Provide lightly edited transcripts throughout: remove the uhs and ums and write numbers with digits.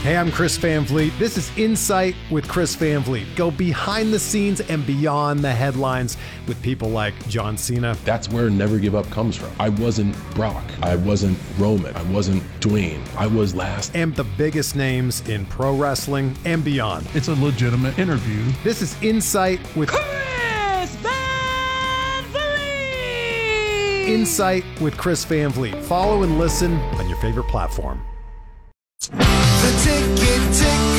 Hey, I'm Chris Van Vliet. This is Insight with Chris Van Vliet. Go behind the scenes and beyond the headlines with people like John Cena. That's where Never Give Up comes from. I wasn't Brock. I wasn't Roman. I wasn't Dwayne. I was last. And the biggest names in pro wrestling and beyond. It's a legitimate interview. This is Insight with Chris Van Vliet! Insight with Chris Van Vliet. Follow and listen on your favorite platform. The Ticket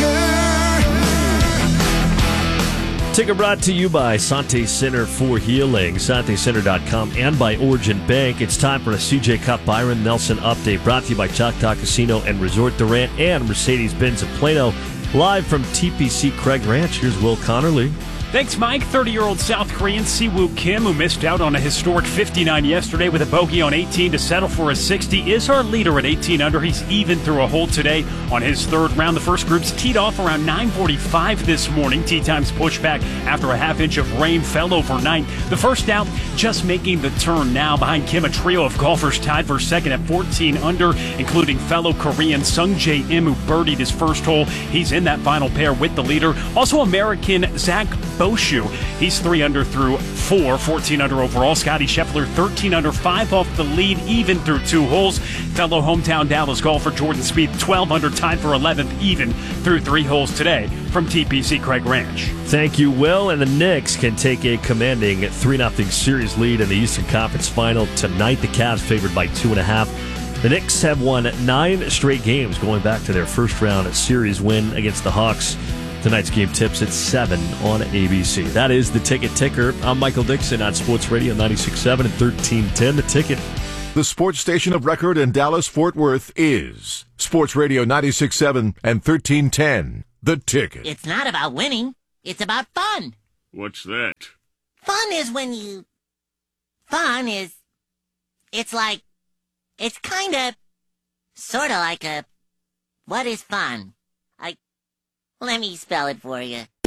Ticker. Ticker brought to you by Sante Center for Healing, SanteCenter.com, and by Origin Bank. It's time for a CJ Cup Byron Nelson update brought to you by Choctaw Casino and Resort Durant and Mercedes-Benz of Plano. Live from TPC Craig Ranch, here's Will Connerly. Thanks, Mike. 30-year-old South Korean Siwoo Kim, who missed out on a historic 59 yesterday with a bogey on 18 to settle for a 60, is our leader at 18 under. He's even through a hole today on his third round. The first group's teed off around 9:45 this morning. Tee times pushed back after a half-inch of rain fell overnight. The first out just making the turn now. Behind Kim, a trio of golfers tied for second at 14 under, including fellow Korean Sung Jae Im, who birdied his first hole. He's in that final pair with the leader. Also American Zach Boshu. He's 3 under through 4, 14 under overall. Scotty Scheffler 13 under, 5 off the lead, even through 2 holes. Fellow hometown Dallas golfer Jordan Spieth 12 under, tied for 11th, even through 3 holes today from TPC Craig Ranch. Thank you, Will. And the Knicks can take a commanding 3-0 series lead in the Eastern Conference Final tonight. The Cavs favored by 2.5. The Knicks have won 9 straight games going back to their first round series win against the Hawks. Tonight's game tips at 7 on ABC. That is the Ticket Ticker. I'm Michael Dixon on Sports Radio 96.7 and 1310. The Ticket. The sports station of record in Dallas-Fort Worth is Sports Radio 96.7 and 1310. The Ticket. It's not about winning. It's about fun. What's that? Fun is when you... Fun is... It's like... It's kind of... Sort of like a... What is fun? Let me spell it for you.